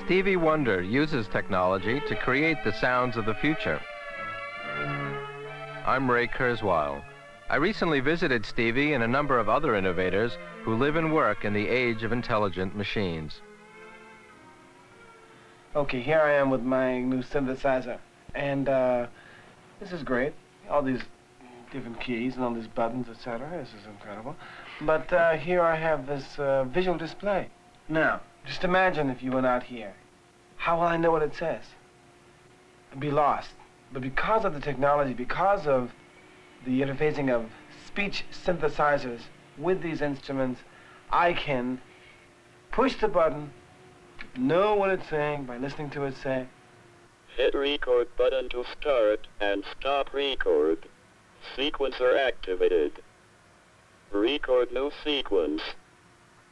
Stevie Wonder uses technology to create the sounds of the future. I'm Ray Kurzweil. I recently visited Stevie and a number of other innovators who live and work in the age of intelligent machines. Okay, here I am with my new synthesizer, and this is great. All these different keys and all these buttons, etc. This is incredible. But here I have this visual display. Now, just imagine if you went out here. How will I know what it says? I'd be lost. But because of the technology, because of the interfacing of speech synthesizers with these instruments, I can push the button, know what it's saying by listening to it say. Hit record button to start and stop record. Sequencer activated. Record new sequence.